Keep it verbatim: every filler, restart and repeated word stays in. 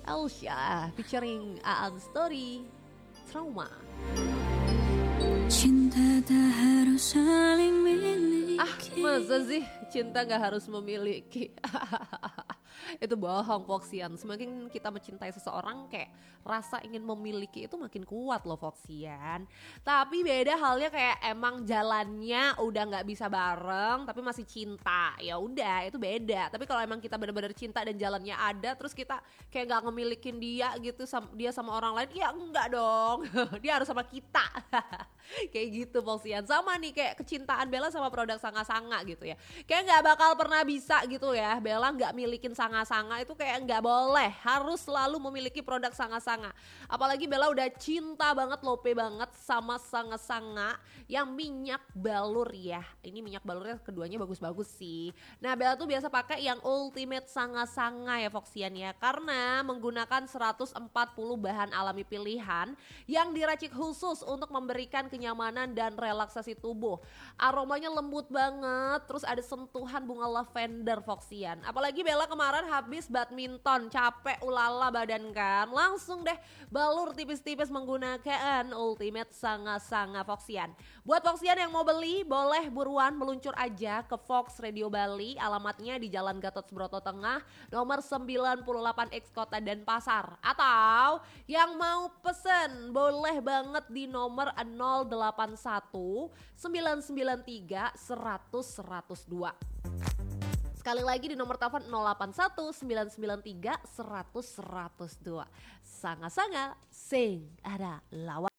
Elsha featuring Aan Story, Trauma. Cinta tak harus saling miliki. Ah, masa sih cinta gak harus memiliki? Itu bohong, Foxian. Semakin kita mencintai seseorang, kayak rasa ingin memiliki itu makin kuat loh, Foxian. Tapi beda halnya kayak emang jalannya udah nggak bisa bareng tapi masih cinta, ya udah itu beda. Tapi kalau emang kita benar-benar cinta dan jalannya ada, terus kita kayak nggak ngemilikin dia gitu, sam- dia sama orang lain, ya enggak dong. Dia harus sama kita. Kayak gitu, Foxian. Sama nih kayak kecintaan Bella sama produk sanga-sanga gitu ya, kayak nggak bakal pernah bisa gitu ya Bella nggak milikin sanga-sanga. Itu kayak nggak boleh, harus selalu memiliki produk sanga-sanga. Apalagi Bella udah cinta banget, lope banget sama sanga-sanga yang minyak balur ya. Ini minyak balurnya keduanya bagus-bagus sih. Nah, Bella tuh biasa pakai yang ultimate sanga-sanga ya, Foxian ya, karena menggunakan seratus empat puluh bahan alami pilihan yang diracik khusus untuk memberikan kenyamanan dan relaksasi tubuh. Aromanya lembut banget, terus ada sentuhan bunga lavender, Foxian. Apalagi Bella kemarin habis badminton, capek ulala badan kan, langsung deh balur tipis-tipis menggunakan ultimate sanga-sanga, Foxian. Buat Foxian yang mau beli, boleh buruan meluncur aja ke Fox Radio Bali. Alamatnya di Jalan Gatot Subroto Tengah, nomor sembilan puluh delapan X Kota Denpasar. Atau yang mau pesen boleh banget di nomor nol delapan satu sembilan sembilan tiga seratus seratus dua. Sekali lagi di nomor telepon nol delapan satu sembilan sembilan tiga seratus seratus dua. Sanga-sanga sing ada lawan.